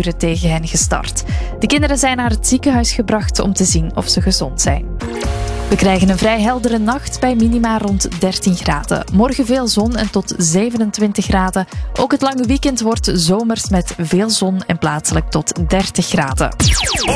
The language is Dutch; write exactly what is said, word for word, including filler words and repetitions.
kuren tegen hen gestart. De kinderen zijn naar het ziekenhuis gebracht om te zien of ze gezond zijn. We krijgen een vrij heldere nacht bij minima rond dertien graden. Morgen veel zon en tot zevenentwintig graden. Ook het lange weekend wordt zomers met veel zon en plaatselijk tot dertig graden.